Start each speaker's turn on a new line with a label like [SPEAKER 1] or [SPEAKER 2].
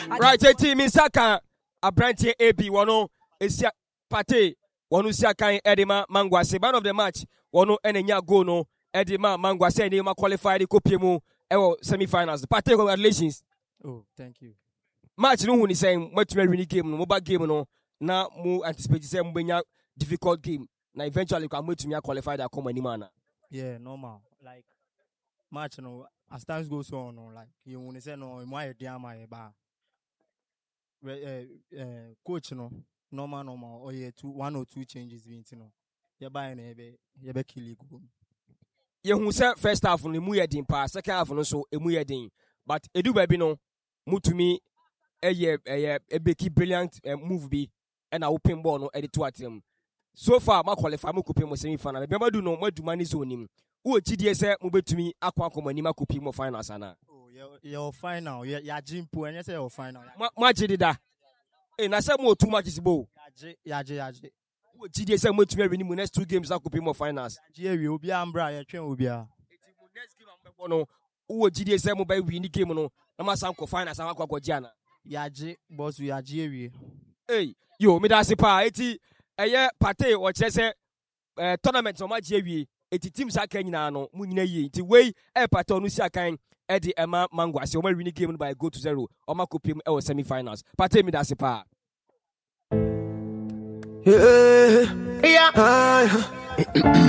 [SPEAKER 1] Right, team Misaka, a branch AB, one is Pate, one who Saka Edema Mangwase, man of the match, one Enya Gono, Edema Mangwase, Edema qualified the Copiemu, semi-finals. Pate, congratulations.
[SPEAKER 2] Oh, thank you.
[SPEAKER 1] Match no one is saying much more winning game, mobile game, no, now more anticipate the same difficult game. Now eventually come to me qualify that come any manner.
[SPEAKER 2] Yeah, normal. Like match, as times goes on, like you want to say no, my dear my bar. Coach, normal. Or yeah, 1 or 2 changes, you buy an you be kill you.
[SPEAKER 1] You who said first half on the muya pass, second half on so a muya din, but edu baby no, to me a big brilliant move be and I open ball no edit to at him. So far, my qualify mo kupim semi-final. Remember do no more do money zone him. Who TDS move to me aqua come ni ma kupim finals ana.
[SPEAKER 2] Oh, your final. Ya jimpo and you say your final.
[SPEAKER 1] Ma jidida. Na say mo too much is bo.
[SPEAKER 2] Yaje.
[SPEAKER 1] Who TDS mo to me win next 2 games na kupim finals.
[SPEAKER 2] Yaje we obi ambra ya twen obi a.
[SPEAKER 1] Next game am no. Who TDS mo by win game no. Na ma sam ko finals am akwa giana.
[SPEAKER 2] Yaje boss we yaje we.
[SPEAKER 1] Hey, yo me da se pa eti Pate or Chese tournament on my JV, eti teams are can no, Munina ye, the way Pato Nusia kind Eddie Emma Mangwa, so my winning game by go to 0 or my copim or semi-finals. Pate me that's a pa.
[SPEAKER 3] Yeah.